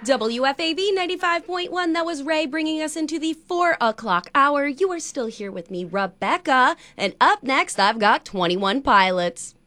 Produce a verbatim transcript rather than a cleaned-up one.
W F A V ninety-five point one, that was Ray bringing us into the four o'clock hour. You are still here with me, Rebecca. And up next, I've got twenty-one Pilots.